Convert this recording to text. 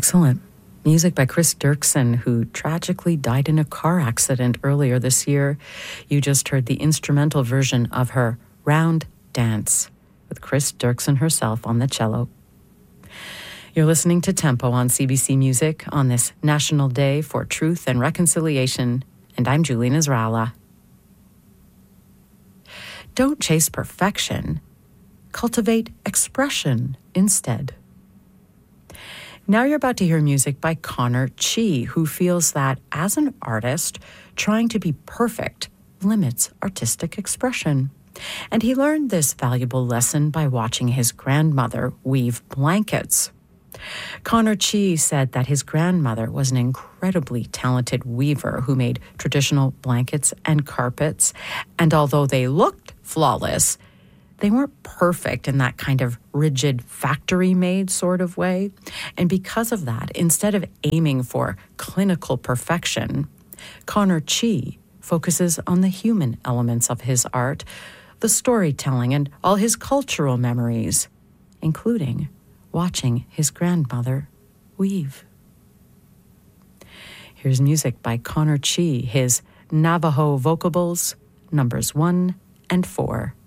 Excellent. Music by Chris Dirksen, who tragically died in a car accident earlier this year. You just heard the instrumental version of her Round Dance with Chris Dirksen herself on the cello. You're listening to Tempo on CBC Music on this National Day for Truth and Reconciliation, and I'm Julie Nasrallah. Don't chase perfection. Cultivate expression instead. Now you're about to hear music by Connor Chi, who feels that as an artist, trying to be perfect limits artistic expression. And he learned this valuable lesson by watching his grandmother weave blankets. Connor Chi said that his grandmother was an incredibly talented weaver who made traditional blankets and carpets, and although they looked flawless, they weren't perfect in that kind of rigid factory-made sort of way. And because of that, instead of aiming for clinical perfection, Connor Chi focuses on the human elements of his art, the storytelling, and all his cultural memories, including watching his grandmother weave. Here's music by Connor Chi, his Navajo vocables, numbers 1 and 4.